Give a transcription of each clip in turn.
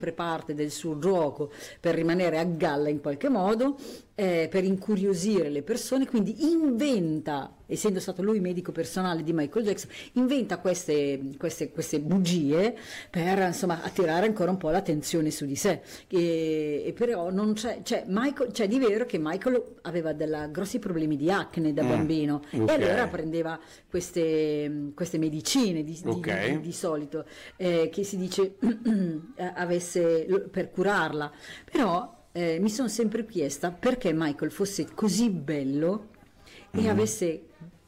parte del suo gioco per rimanere a galla in qualche modo, per incuriosire le persone, quindi inventa, essendo stato lui medico personale di Michael Jackson, inventa queste bugie per insomma attirare ancora un po' l'attenzione su di sé, e però non c'è di vero che Michael aveva grossi problemi di acne da bambino, ok. e allora prendeva queste medicine di solito, che si dice avesse per curarla, però mi sono sempre chiesta perché Michael fosse così bello e avesse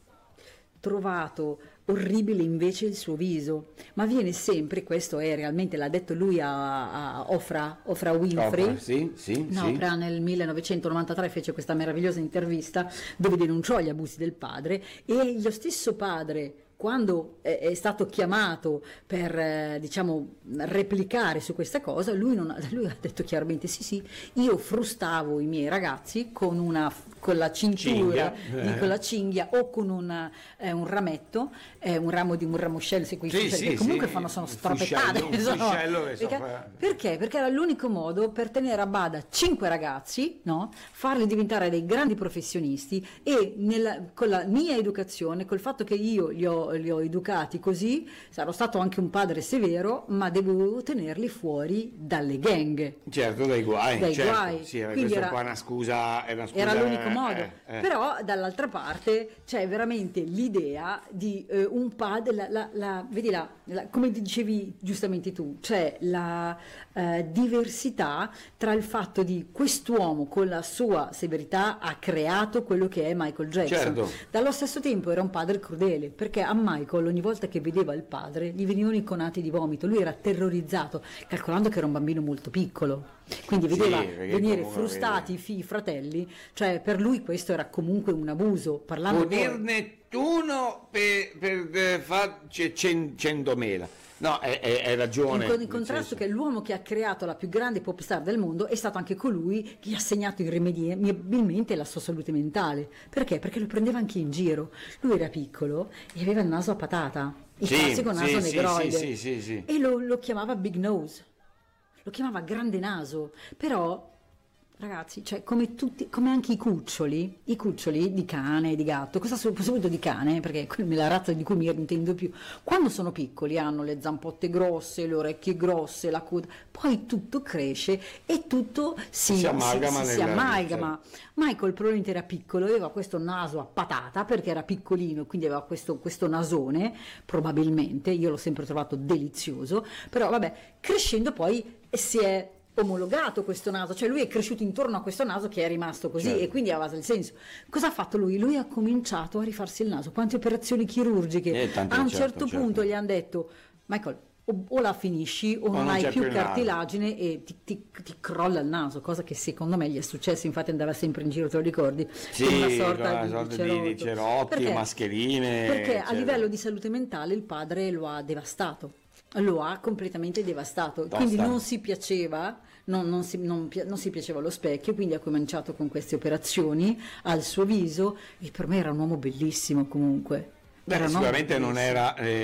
trovato orribile invece il suo viso, ma viene sempre, questo è realmente, l'ha detto lui a Oprah Winfrey. Oprah nel 1993 fece questa meravigliosa intervista dove denunciò gli abusi del padre, e lo stesso padre, quando è stato chiamato per replicare su questa cosa, lui ha detto chiaramente sì, io frustavo i miei ragazzi con la cintura, con la cinghia o con un rametto, un ramo di un ramoscello, che comunque sono strappettate. Perché? Perché era l'unico modo per tenere a bada 5 ragazzi, no? Farli diventare dei grandi professionisti, e con la mia educazione, col fatto che io li ho educati così, sarò stato anche un padre severo, ma dovevo tenerli fuori dalle gang. Certo, dai guai. Sì, quindi era una scusa, era l'unico modo. Però dall'altra parte c'è veramente l'idea di un padre, vedi come dicevi giustamente tu, c'è la diversità tra il fatto di quest'uomo con la sua severità ha creato quello che è Michael Jackson. Certo. Dallo stesso tempo era un padre crudele, perché a Michael ogni volta che vedeva il padre gli venivano i conati di vomito, lui era terrorizzato, calcolando che era un bambino molto piccolo, quindi vedeva venire frustati i fratelli, cioè per lui questo era comunque un abuso. Parlando punirne uno per farci 100.000. No, hai ragione. In contrasto che l'uomo che ha creato la più grande pop star del mondo è stato anche colui che gli ha segnato irrimediabilmente la sua salute mentale. Perché? Perché lo prendeva anche in giro. Lui era piccolo e aveva il naso a patata, il classico naso negroide, e lo chiamava Big Nose, lo chiamava grande naso. Però ragazzi, cioè come anche i cuccioli di cane, di gatto, cosa soprattutto di cane, perché è la razza di cui mi intendo più, quando sono piccoli hanno le zampotte grosse, le orecchie grosse, la coda, poi tutto cresce e tutto si amalgama. Michael probabilmente era piccolo, aveva questo naso a patata perché era piccolino, quindi aveva questo nasone, probabilmente, io l'ho sempre trovato delizioso, però vabbè, crescendo poi si è omologato questo naso, cioè lui è cresciuto intorno a questo naso che è rimasto così, certo. E quindi aveva il senso. Cosa ha fatto lui? Lui ha cominciato a rifarsi il naso, quante operazioni chirurgiche, a un certo punto gli hanno detto: Michael, o la finisci o non hai più cartilagine e ti crolla il naso, cosa che secondo me gli è successo, infatti andava sempre in giro, te lo ricordi? Sì, una sorta di cerotti, mascherine. Perché a livello di salute mentale il padre lo ha devastato. Lo ha completamente devastato, quindi non si piaceva, non si piaceva allo specchio, quindi ha cominciato con queste operazioni al suo viso, e per me era un uomo bellissimo comunque. Sicuramente non era